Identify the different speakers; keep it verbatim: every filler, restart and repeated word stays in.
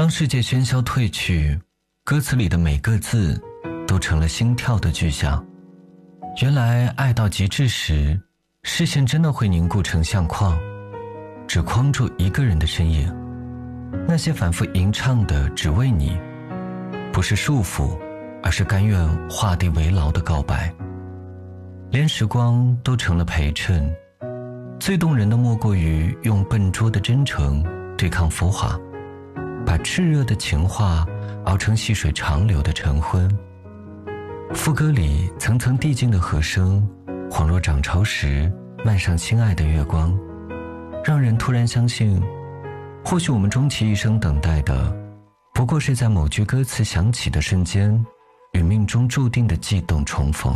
Speaker 1: 当世界喧嚣褪去，歌词里的每个字都成了心跳的巨响。原来爱到极致时，视线真的会凝固成相框，只框住一个人的身影。那些反复吟唱的只为你，不是束缚，而是甘愿画地为牢的告白。连时光都成了陪衬，最动人的莫过于用笨拙的真诚对抗浮华，把炽热的情话熬成细水长流的晨昏。副歌里层层递进的和声，恍若涨潮时漫上心爱的月光，让人突然相信，或许我们终其一生等待的，不过是在某句歌词响起的瞬间，与命中注定的悸动重逢。